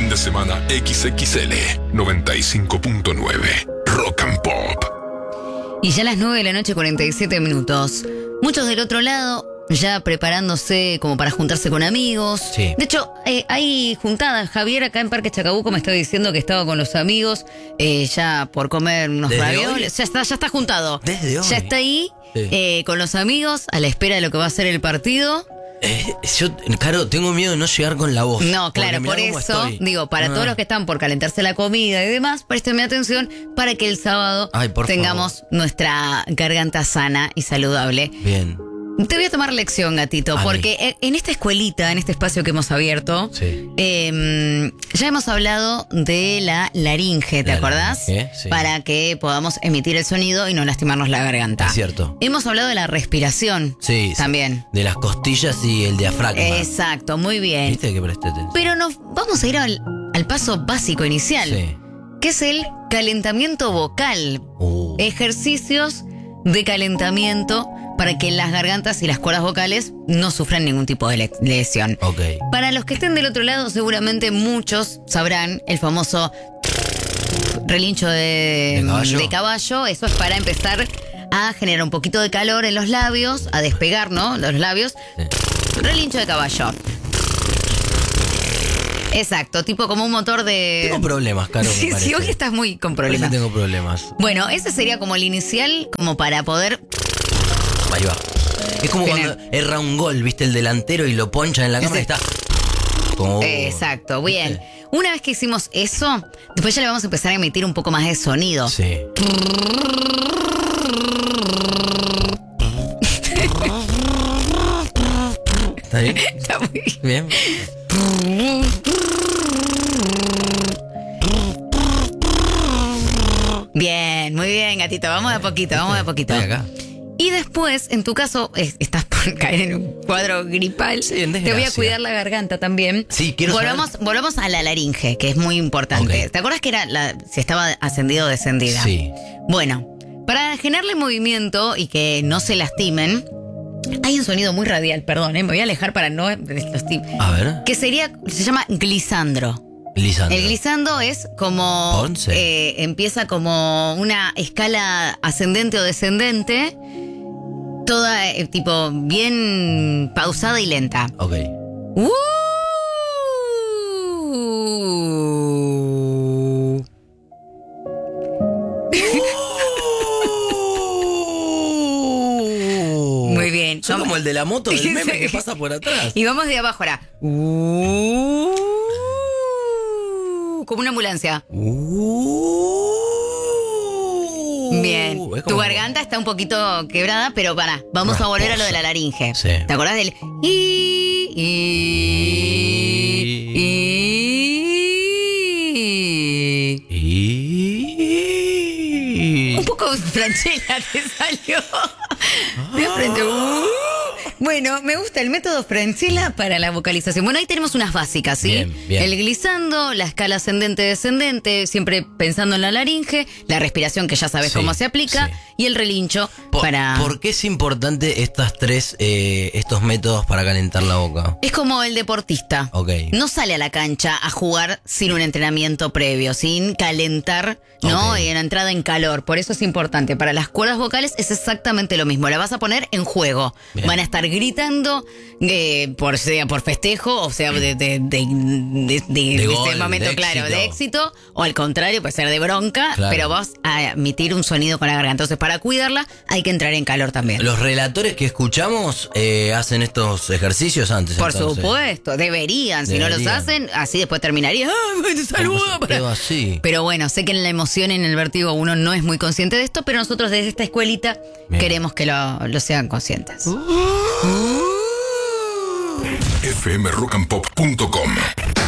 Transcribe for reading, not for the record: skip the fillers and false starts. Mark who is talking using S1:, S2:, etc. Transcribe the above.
S1: de semana XXL 95.9 Rock and Pop.
S2: Y ya a las 9:47 PM. Muchos del otro lado ya preparándose como para juntarse con amigos.
S3: Sí.
S2: De hecho, hay juntadas. Javier acá en Parque Chacabuco me está diciendo que estaba con los amigos ya por comer unos ravioles. Ya está juntado.
S3: Desde hoy.
S2: Ya está ahí con los amigos a la espera de lo que va a ser el partido.
S3: Yo, Caro, tengo miedo de no llegar con la voz.
S2: No, claro, por eso, digo, para todos los que están por calentarse la comida y demás, préstenme atención para que el sábado tengamos nuestra garganta sana y saludable.
S3: Bien.
S2: Te voy a tomar lección, gatito, porque en esta escuelita, en este espacio que hemos abierto, ya hemos hablado de la laringe, ¿te acordás?
S3: Sí.
S2: Para que podamos emitir el sonido y no lastimarnos la garganta.
S3: Es cierto.
S2: Hemos hablado de la respiración también.
S3: De las costillas y el diafragma.
S2: Exacto, muy bien.
S3: ¿Viste que presté atención?
S2: Pero nos vamos a ir al paso básico inicial, que es el calentamiento vocal. Ejercicios de calentamiento para que las gargantas y las cuerdas vocales no sufran ningún tipo de lesión. Para los que estén del otro lado, seguramente muchos sabrán el famoso relincho de caballo. Eso es para empezar a generar un poquito de calor en los labios, a despegar, ¿no? Los labios. Relincho de caballo. Exacto, tipo como un motor de...
S3: Tengo problemas, Caro, me parece.
S2: Sí, hoy estás muy con problemas.
S3: Sí, tengo problemas.
S2: Bueno, ese sería como el inicial, como para poder...
S3: Ahí va. Es como cuando erra un gol, ¿viste? El delantero y lo poncha en la cámara y está... Como...
S2: Exacto, bien. ¿Viste? Una vez que hicimos eso, después ya le vamos a empezar a emitir un poco más de sonido.
S3: Sí. ¿Está bien?
S2: Está muy
S3: bien.
S2: Bien, muy bien, gatito. Vamos de a poquito, vamos de a poquito.
S3: Estoy acá.
S2: Y después, en tu caso, estás por caer en un cuadro gripal.
S3: Sí, en desgracia.
S2: Te voy a cuidar la garganta también.
S3: Sí, quiero
S2: volvamos a la laringe, que es muy importante. ¿Te acuerdas que si estaba ascendido o descendida?
S3: Sí.
S2: Bueno, para generarle movimiento y que no se lastimen, hay un sonido muy radial, perdón, me voy a alejar para no lastimar.
S3: A ver.
S2: Que se llama glissandro. El glissando es como empieza como una escala ascendente o descendente, toda tipo bien pausada y lenta. Muy bien.
S3: Son como el de la moto del meme que pasa por atrás.
S2: Y vamos de abajo ahora. Como una ambulancia. Bien. Tu garganta está un poquito quebrada, pero vamos a volver a lo de la laringe. ¿Te acordás del Un poco Franchella te salió. De frente. Bueno, me gusta el método Franchella para la vocalización. Bueno, ahí tenemos unas básicas, ¿sí?
S3: Bien.
S2: El glissando, la escala ascendente-descendente, siempre pensando en la laringe, la respiración que ya sabes cómo se aplica, y el relincho para...
S3: ¿Por qué es importante estos métodos para calentar la boca?
S2: Es como el deportista. No sale a la cancha a jugar sin un entrenamiento previo, sin calentar, ¿no? Y en la entrada en calor. Por eso es importante. Para las cuerdas vocales es exactamente lo mismo. La vas a poner en juego. Van a estar gritando, sea por festejo, o sea, de
S3: gol,
S2: momento,
S3: de
S2: claro,
S3: éxito.
S2: de éxito, o al contrario, puede ser de bronca, pero vas a emitir un sonido con la garganta. Entonces, para cuidarla, hay que entrar en calor también.
S3: ¿Los relatores que escuchamos hacen estos ejercicios antes?
S2: Por supuesto, deberían. Si no los hacen, así después terminaría. ¡Ay, te saludo! Pero bueno, sé que en la emoción y en el vértigo uno no es muy consciente de esto, pero nosotros desde esta escuelita queremos que lo sean conscientes.
S1: fmrockandpop.com